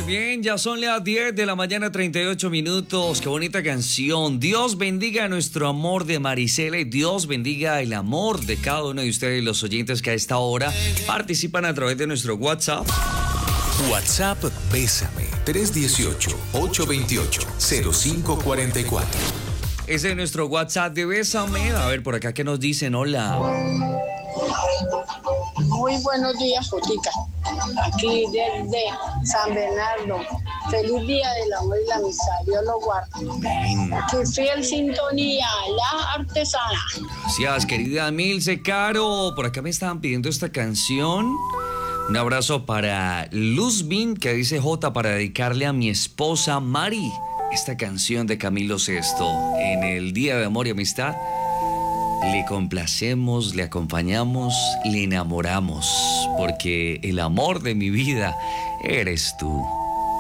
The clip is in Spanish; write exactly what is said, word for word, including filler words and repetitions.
Bien, ya son las diez de la mañana, treinta y ocho minutos. Qué bonita canción. Dios bendiga nuestro amor de Marisela y Dios bendiga el amor de cada uno de ustedes, los oyentes que a esta hora participan a través de nuestro WhatsApp. WhatsApp Bésame tres uno ocho, ocho dos ocho, cero cinco cuatro cuatro. Ese es nuestro WhatsApp de Bésame. A ver, por acá que nos dicen, hola. Muy buenos días, Jotica. Aquí desde San Bernardo. Feliz día del amor y la amistad. Dios lo guarde. Qué fiel sintonía, la artesana. Gracias, querida Milce Caro. Por acá me estaban pidiendo esta canción. Un abrazo para Luzbin, que dice J, para dedicarle a mi esposa Mari esta canción de Camilo Sesto. En el Día de Amor y Amistad le complacemos, le acompañamos, le enamoramos, porque el amor de mi vida eres tú.